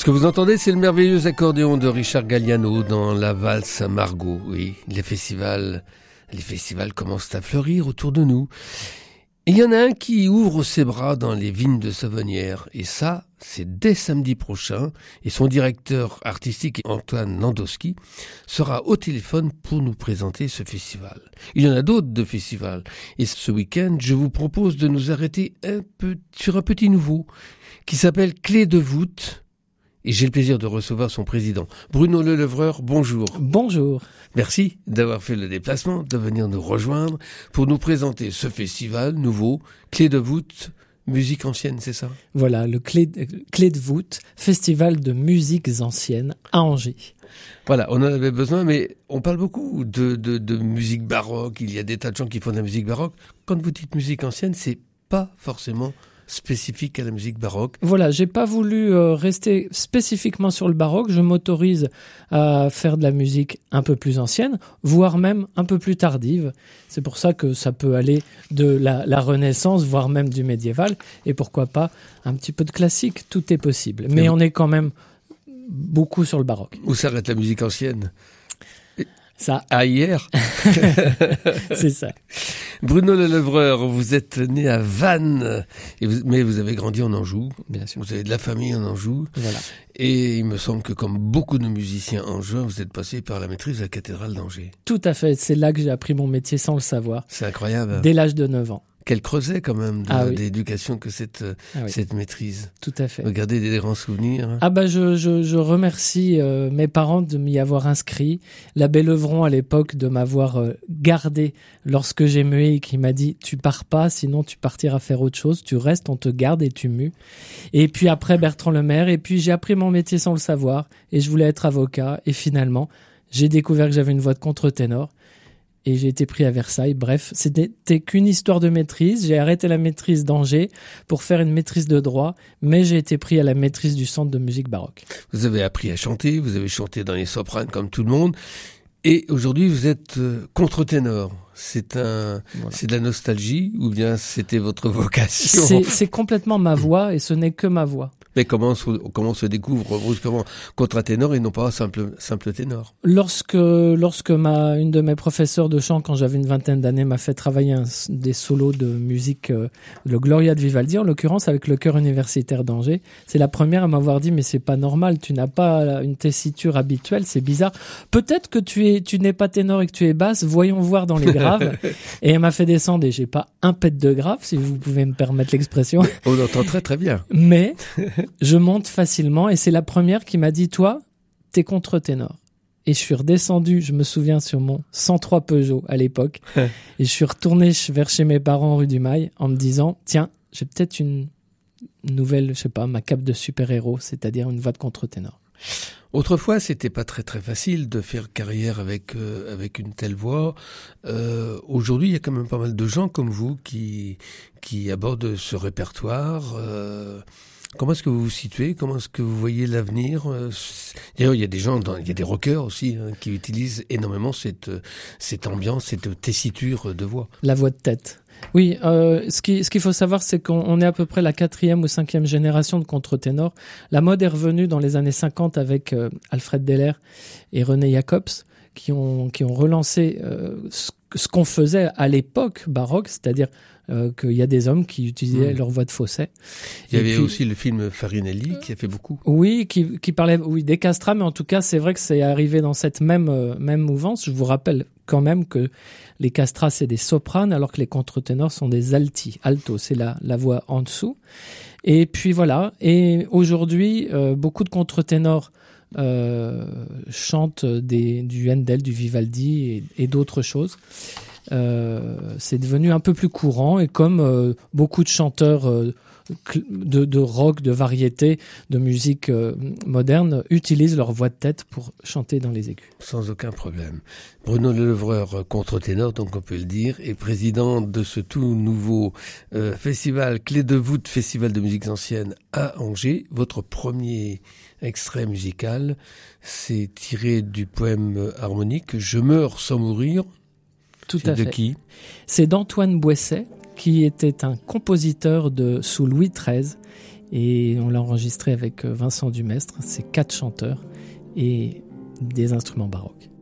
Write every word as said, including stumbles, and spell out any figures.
que vous entendez, c'est le merveilleux accordéon de Richard Galliano dans la valse Margot. Oui, les festivals, les festivals commencent à fleurir autour de nous. Et il y en a un qui ouvre ses bras dans les vignes de Savonnières. Et ça, c'est dès samedi prochain. Et son directeur artistique, Antoine Landowski, sera au téléphone pour nous présenter ce festival. Il y en a d'autres de festivals. Et ce week-end, je vous propose de nous arrêter un peu sur un petit nouveau qui s'appelle Clé de voûte. Et j'ai le plaisir de recevoir son président. Bruno Lelevreur, bonjour. Bonjour. Merci d'avoir fait le déplacement, de venir nous rejoindre pour nous présenter ce festival nouveau, Clé de voûte, musique ancienne, c'est ça ? Voilà, le Clé de, Clé de voûte, festival de musiques anciennes à Angers. Voilà, on en avait besoin, mais on parle beaucoup de, de, de musique baroque. Il y a des tas de gens qui font de la musique baroque. Quand vous dites musique ancienne, c'est pas forcément spécifique à la musique baroque. Voilà, j'ai pas voulu euh, rester spécifiquement sur le baroque. Je m'autorise à faire de la musique un peu plus ancienne, voire même un peu plus tardive. C'est pour ça que ça peut aller de la, la Renaissance, voire même du médiéval, et pourquoi pas un petit peu de classique. Tout est possible. Mais, Mais on est quand même beaucoup sur le baroque. Où s'arrête la musique ancienne ? Ça. À hier. C'est ça. Bruno Lelevreur, vous êtes né à Vannes, et vous, mais vous avez grandi en Anjou. Bien sûr. Vous avez de la famille en Anjou. Voilà. Et il me semble que comme beaucoup de musiciens angevins, vous êtes passé par la maîtrise de la cathédrale d'Angers. Tout à fait. C'est là que j'ai appris mon métier sans le savoir. C'est incroyable. Dès l'âge de neuf ans. Quel creuset quand même de, ah oui. d'éducation que cette, ah oui. cette maîtrise. Tout à fait. Regardez des grands souvenirs. Hein. Ah bah je, je, je remercie euh, mes parents de m'y avoir inscrit. L'abbé Levron à l'époque de m'avoir euh, gardé lorsque j'ai mué et qui m'a dit tu pars pas sinon tu partiras faire autre chose, tu restes, on te garde et tu mues. Et puis après Bertrand Lemaire et puis j'ai appris mon métier sans le savoir et je voulais être avocat et finalement j'ai découvert que j'avais une voix de contre-ténor. Et j'ai été pris à Versailles. Bref, c'était qu'une histoire de maîtrise. J'ai arrêté la maîtrise d'Angers pour faire une maîtrise de droit, mais j'ai été pris à la maîtrise du centre de musique baroque. Vous avez appris à chanter, vous avez chanté dans les sopranes comme tout le monde, et aujourd'hui vous êtes contre-ténor. C'est un, voilà. C'est de la nostalgie ou bien c'était votre vocation ? C'est, c'est complètement ma voix et ce n'est que ma voix. Mais comment se, comment se découvre brusquement contre-ténor et non pas simple, simple ténor ? Lorsque, lorsque ma, une de mes professeurs de chant, quand j'avais une vingtaine d'années, m'a fait travailler un, des solos de musique, euh, le Gloria de Vivaldi, en l'occurrence avec le chœur universitaire d'Angers, c'est la première à m'avoir dit, mais c'est pas normal, tu n'as pas une tessiture habituelle, c'est bizarre. Peut-être que tu es, tu n'es pas ténor et que tu es basse, voyons voir dans les graves. Et elle m'a fait descendre et j'ai pas un pet de grave, si vous pouvez me permettre l'expression. On entend très très bien. Mais je monte facilement et c'est la première qui m'a dit, toi, t'es contre-ténor. Et je suis redescendu, je me souviens, sur mon cent trois Peugeot à l'époque. Et je suis retourné vers chez mes parents rue du Mail en me disant, tiens, j'ai peut-être une nouvelle, je sais pas, ma cape de super-héros, c'est-à-dire une voix de contre-ténor. Autrefois, c'était pas très très facile de faire carrière avec euh, avec une telle voix. Euh, aujourd'hui, il y a quand même pas mal de gens comme vous qui qui abordent ce répertoire. Euh, comment est-ce que vous vous situez ? Comment est-ce que vous voyez l'avenir ? D'ailleurs, il y a des gens, dans, il y a des rockers aussi hein, qui utilisent énormément cette cette ambiance, cette tessiture de voix. La voix de tête. Oui, euh, ce qui, ce qu'il faut savoir, c'est qu'on on est à peu près la quatrième ou cinquième génération de contre-ténors. La mode est revenue dans les années cinquante avec euh, Alfred Deller et René Jacobs, qui ont, qui ont relancé euh, ce, ce qu'on faisait à l'époque baroque, c'est-à-dire euh, qu'il y a des hommes qui utilisaient mmh. leur voix de fausset. Il y et avait puis, aussi le film Farinelli qui a fait beaucoup. Oui, qui, qui parlait oui, des castrats, mais en tout cas, c'est vrai que c'est arrivé dans cette même, euh, même mouvance. Je vous rappelle quand même que les castrats, c'est des sopranes, alors que les contre-ténors sont des alti. Alto, c'est la, la voix en dessous. Et puis voilà. Et aujourd'hui, euh, beaucoup de contre-ténors euh, chantent des, du Handel, du Vivaldi et, et d'autres choses. Euh, c'est devenu un peu plus courant et comme euh, beaucoup de chanteurs euh, de, de rock, de variété, de musique euh, moderne utilisent leur voix de tête pour chanter dans les aigus. Sans aucun problème. Bruno Lelevreur, contre-ténor, donc on peut le dire, est président de ce tout nouveau euh, festival Clé de voûte, festival de musiques anciennes à Angers. Votre premier extrait musical, c'est tiré du poème harmonique « Je meurs sans mourir ». Tout c'est à de fait. Qui ? C'est d'Antoine Boisset, qui était un compositeur de sous Louis treize Et on l'a enregistré avec Vincent Dumestre, c'est quatre chanteurs et des instruments baroques.